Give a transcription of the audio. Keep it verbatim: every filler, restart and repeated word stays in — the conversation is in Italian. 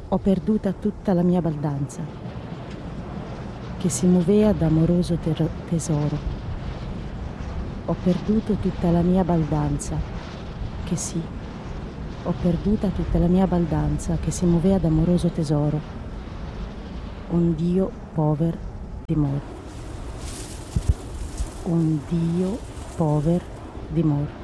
Ho perduta tutta la mia baldanza, che si muoveva d'amoroso ter- tesoro. Ho perduto tutta la mia baldanza, che sì, ho perduta tutta la mia baldanza, che si muoveva d'amoroso tesoro. Un Dio pover dimor. Un Dio pover dimor.